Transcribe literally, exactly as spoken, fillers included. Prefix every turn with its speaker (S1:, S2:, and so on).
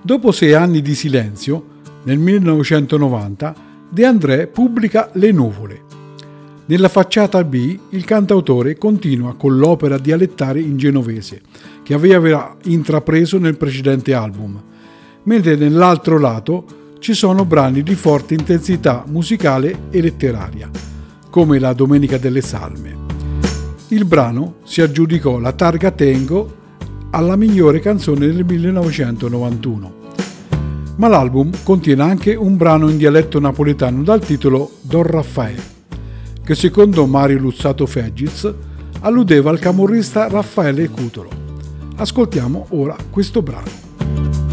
S1: Dopo sei anni di silenzio, nel millenovecentonovanta, De André pubblica Le nuvole. Nella facciata B il cantautore continua con l'opera dialettale in genovese, che aveva intrapreso nel precedente album, mentre nell'altro lato ci sono brani di forte intensità musicale e letteraria, come La Domenica delle Salme. Il brano si aggiudicò la targa Tengo alla migliore canzone del millenovecentonovantuno. Ma l'album contiene anche un brano in dialetto napoletano dal titolo Don Raffaele, che secondo Mario Luzzatto Fegiz alludeva al camorrista Raffaele Cutolo. Ascoltiamo ora questo brano.